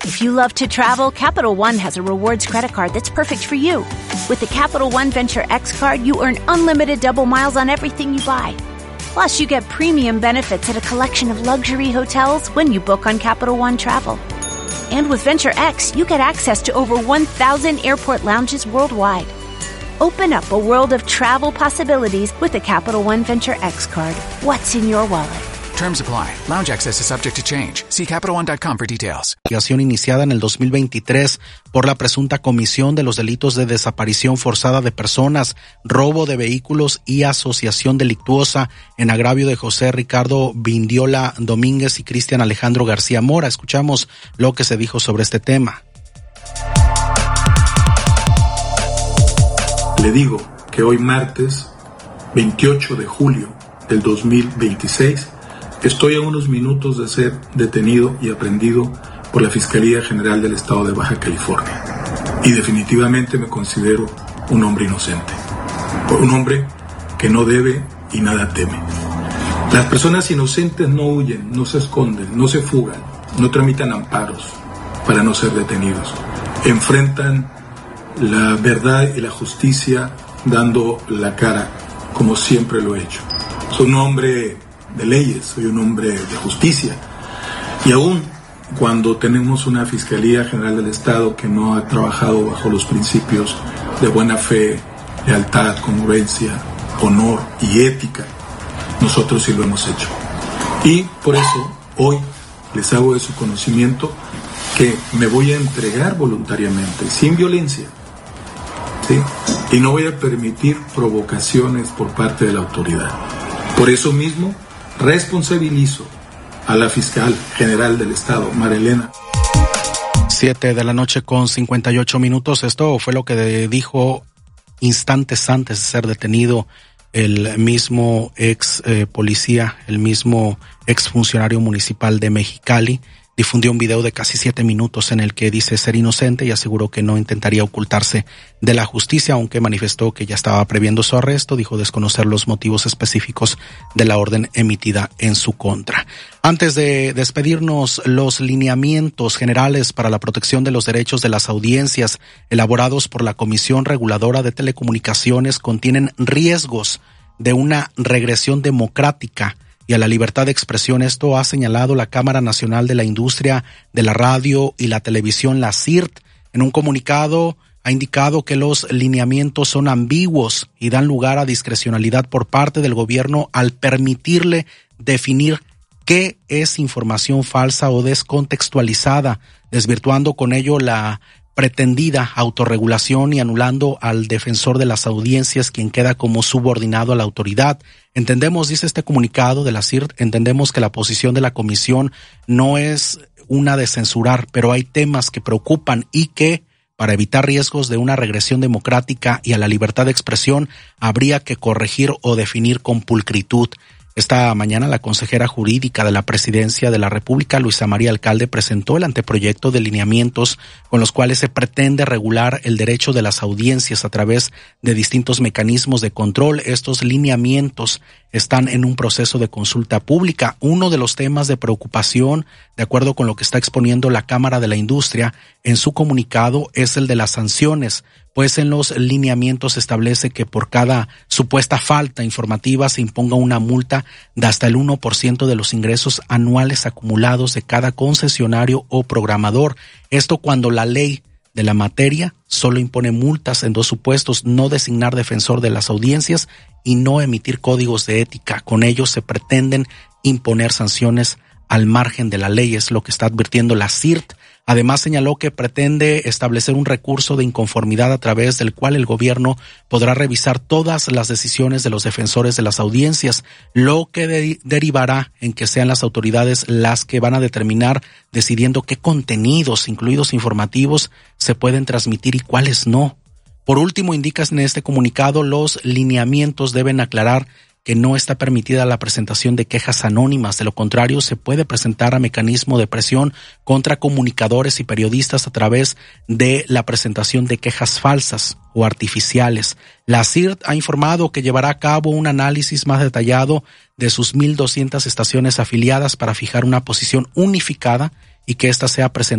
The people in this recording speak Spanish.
If you love to travel, Capital One has a rewards credit card that's perfect for you. With the Capital One Venture X card, you earn unlimited double miles on everything you buy. Plus, you get premium benefits at a collection of luxury hotels when you book on Capital One Travel. And with Venture X, you get access to over 1,000 airport lounges worldwide. Open up a world of travel possibilities with the Capital One Venture X card. What's in your wallet? Terms apply. Lounge access is subject to change. See CapitalOne.com for details. Iniciada en el 2023 por la presunta comisión de los delitos de desaparición forzada de personas, robo de vehículos y asociación delictuosa en agravio de José Ricardo Vindiola Domínguez y Cristian Alejandro García Mora. Escuchamos lo que se dijo sobre este tema. Le digo que hoy martes 28 de julio del 2026 estoy a unos minutos de ser detenido y aprehendido por la Fiscalía General del Estado de Baja California. Y definitivamente me considero un hombre inocente. Un hombre que no debe y nada teme. Las personas inocentes no huyen, no se esconden, no se fugan, no tramitan amparos para no ser detenidos. Enfrentan la verdad y la justicia dando la cara, como siempre lo he hecho. Soy un hombre de leyes, soy un hombre de justicia. Y aún cuando tenemos una Fiscalía General del Estado que no ha trabajado bajo los principios de buena fe, lealtad, congruencia, honor y ética, nosotros sí lo hemos hecho. Y por eso hoy les hago de su conocimiento que me voy a entregar voluntariamente, sin violencia, ¿sí? Y no voy a permitir provocaciones por parte de la autoridad. Por eso mismo responsabilizo a la Fiscal General del Estado, Marilena. 7:58 p.m. Esto fue lo que dijo instantes antes de ser detenido el mismo ex policía, el mismo ex funcionario municipal de Mexicali. Difundió un video de casi 7 minutos en el que dice ser inocente y aseguró que no intentaría ocultarse de la justicia, aunque manifestó que ya estaba previendo su arresto. Dijo desconocer los motivos específicos de la orden emitida en su contra. Antes de despedirnos, los lineamientos generales para la protección de los derechos de las audiencias elaborados por la Comisión Reguladora de Telecomunicaciones contienen riesgos de una regresión democrática y a la libertad de expresión. Esto ha señalado la Cámara Nacional de la Industria de la Radio y la Televisión, la CIRT. En un comunicado ha indicado que los lineamientos son ambiguos y dan lugar a discrecionalidad por parte del gobierno al permitirle definir qué es información falsa o descontextualizada, desvirtuando con ello la pretendida autorregulación y anulando al defensor de las audiencias, quien queda como subordinado a la autoridad. Entendemos, dice este comunicado de la CIRT, entendemos que la posición de la comisión no es una de censurar, pero hay temas que preocupan y que, para evitar riesgos de una regresión democrática y a la libertad de expresión, habría que corregir o definir con pulcritud. Esta mañana la consejera jurídica de la Presidencia de la República, Luisa María Alcalde, presentó el anteproyecto de lineamientos con los cuales se pretende regular el derecho de las audiencias a través de distintos mecanismos de control. Estos lineamientos están en un proceso de consulta pública. Uno de los temas de preocupación, de acuerdo con lo que está exponiendo la Cámara de la Industria en su comunicado, es el de las sanciones, pues en los lineamientos se establece que por cada supuesta falta informativa se imponga una multa de hasta el 1% de los ingresos anuales acumulados de cada concesionario o programador. Esto cuando la ley de la materia solo impone multas en dos supuestos: no designar defensor de las audiencias y no emitir códigos de ética. Con ellos se pretenden imponer sanciones al margen de la ley, es lo que está advirtiendo la CIRT. Además señaló que pretende establecer un recurso de inconformidad a través del cual el gobierno podrá revisar todas las decisiones de los defensores de las audiencias, lo que derivará en que sean las autoridades las que van a determinar, decidiendo qué contenidos, incluidos informativos, se pueden transmitir y cuáles no. Por último, indica en este comunicado, los lineamientos deben aclarar que no está permitida la presentación de quejas anónimas. De lo contrario, se puede presentar a mecanismo de presión contra comunicadores y periodistas a través de la presentación de quejas falsas o artificiales. La CIRT ha informado que llevará a cabo un análisis más detallado de sus 1,200 estaciones afiliadas para fijar una posición unificada y que ésta sea presentada